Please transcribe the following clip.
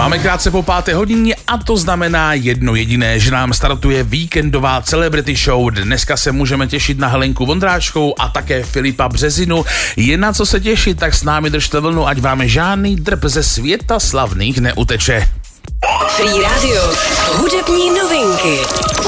Máme krátce po 5. hodině a to znamená jedno jediné, že nám startuje víkendová Celebrity Show. Dneska se můžeme těšit na Helenku Vondráčkovou a také Filipa Březinu. Je na co se těšit, tak s námi držte vlnu, ať vám žádný drb ze světa slavných neuteče. Free Radio. Hudební novinky.